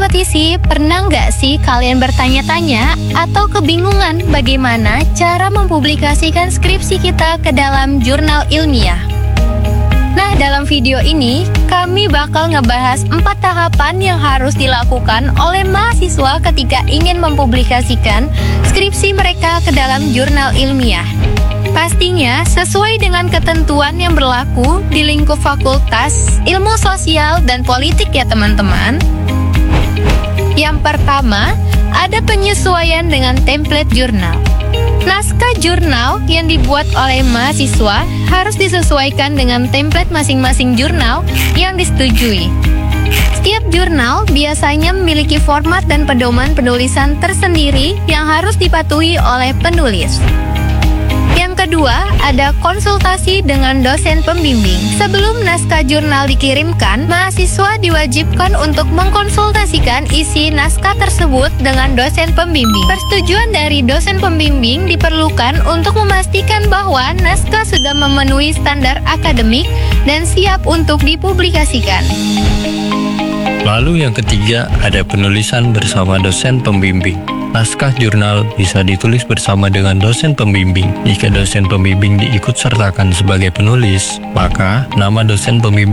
kompetisi, pernah nggak sih kalian bertanya-tanya atau kebingungan bagaimana cara mempublikasikan skripsi kita ke dalam jurnal ilmiah? Nah, dalam video ini, kami bakal ngebahas 4 tahapan yang harus dilakukan oleh mahasiswa ketika ingin mempublikasikan skripsi mereka ke dalam jurnal ilmiah. Pastinya sesuai dengan ketentuan yang berlaku di lingkup Fakultas Ilmu Sosial dan Politik ya teman-teman. Yang pertama, ada penyesuaian dengan template jurnal. Naskah jurnal yang dibuat oleh mahasiswa harus disesuaikan dengan template masing-masing jurnal yang disetujui. Setiap jurnal biasanya memiliki format dan pedoman penulisan tersendiri yang harus dipatuhi oleh penulis. Yang kedua, ada konsultasi dengan dosen pembimbing. Sebelum naskah jurnal dikirimkan, mahasiswa diwajibkan untuk mengkonsultasikan isi naskah tersebut dengan dosen pembimbing. Persetujuan dari dosen pembimbing diperlukan untuk memastikan bahwa naskah sudah memenuhi standar akademik dan siap untuk dipublikasikan. Lalu yang ketiga, ada penulisan bersama dosen pembimbing. Naskah jurnal bisa ditulis bersama dengan dosen pembimbing. Jika dosen pembimbing diikut sertakan sebagai penulis, maka nama dosen pembimbing